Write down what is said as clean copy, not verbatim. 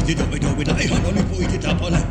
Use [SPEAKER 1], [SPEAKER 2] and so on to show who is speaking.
[SPEAKER 1] di dove dove dai, non li puoi ti tapone.